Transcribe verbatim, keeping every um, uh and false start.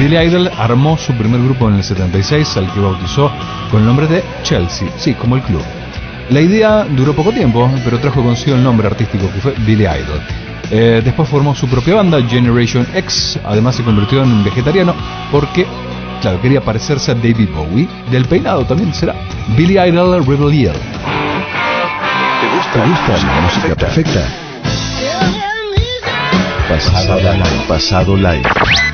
Billy Idol armó su primer grupo en el setenta y seis, al que bautizó con el nombre de Chelsea, sí, como el club. La idea duró poco tiempo, pero trajo consigo el nombre artístico que fue Billy Idol. Eh, después formó su propia banda, Generation X. Además se convirtió en vegetariano porque, claro, quería parecerse a David Bowie. Del peinado también será Billy Idol Rebellion. ¿Te gusta, ¿Te gusta la música perfecta? Pasado live. Pasado live.